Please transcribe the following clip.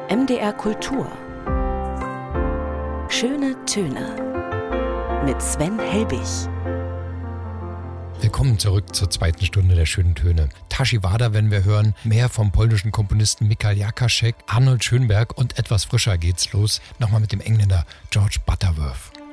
MDR Kultur. Schöne Töne mit Sven Helbig. Willkommen zurück zur zweiten Stunde der schönen Töne. Tashi Wada, wenn wir hören, mehr vom polnischen Komponisten Michał Jakaszek, Arnold Schönberg und etwas frischer geht's los, nochmal mit dem Engländer George Butterworth.